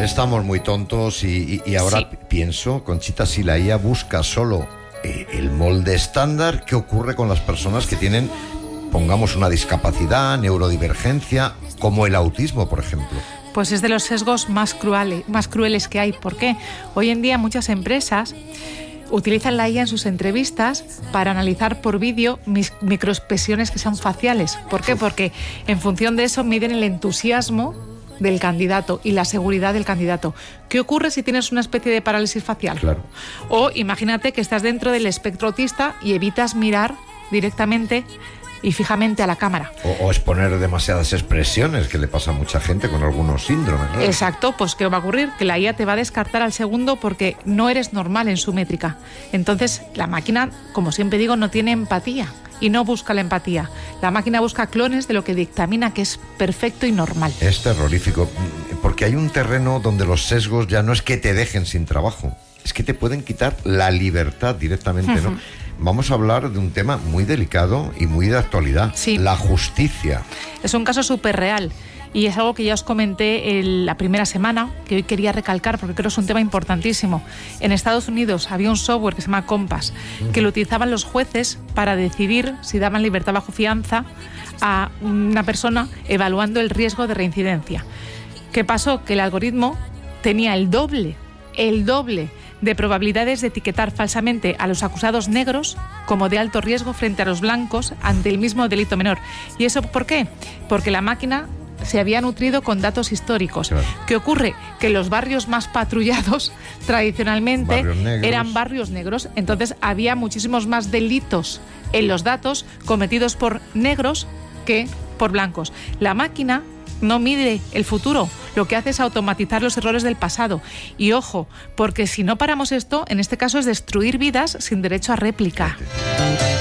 Estamos muy tontos y ahora sí. Pienso, Conchita, si la IA busca solo el molde estándar, ¿qué ocurre con las personas que tienen, pongamos, una discapacidad, neurodivergencia, como el autismo, por ejemplo? Pues es de los sesgos más crueles que hay. ¿Por qué? Hoy en día muchas empresas utilizan la IA en sus entrevistas para analizar por vídeo microexpresiones que son faciales. ¿Por qué? Porque en función de eso miden el entusiasmo del candidato y la seguridad del candidato. ¿Qué ocurre si tienes una especie de parálisis facial? Claro. O imagínate que estás dentro del espectro autista y evitas mirar directamente y fijamente a la cámara. O exponer demasiadas expresiones, que le pasa a mucha gente con algunos síndromes, ¿no? Exacto, pues ¿qué va a ocurrir? Que la IA te va a descartar al segundo porque no eres normal en su métrica. Entonces, la máquina, como siempre digo, no tiene empatía y no busca la empatía. La máquina busca clones de lo que dictamina que es perfecto y normal. Es terrorífico, porque hay un terreno donde los sesgos ya no es que te dejen sin trabajo, es que te pueden quitar la libertad directamente, ¿no? Vamos a hablar de un tema muy delicado y muy de actualidad, sí. La justicia. Es un caso súper real y es algo que ya os comenté la primera semana, que hoy quería recalcar porque creo que es un tema importantísimo. En Estados Unidos había un software que se llama Compass, que lo utilizaban los jueces para decidir si daban libertad bajo fianza a una persona evaluando el riesgo de reincidencia. ¿Qué pasó? Que el algoritmo tenía el doble de probabilidades de etiquetar falsamente a los acusados negros como de alto riesgo frente a los blancos ante el mismo delito menor. ¿Y eso por qué? Porque la máquina se había nutrido con datos históricos. Claro. ¿Qué ocurre? Que los barrios más patrullados tradicionalmente eran barrios negros. Entonces había muchísimos más delitos en los datos cometidos por negros que por blancos. La máquina no mide el futuro, lo que hace es automatizar los errores del pasado. Y ojo, porque si no paramos esto, en este caso es destruir vidas sin derecho a réplica.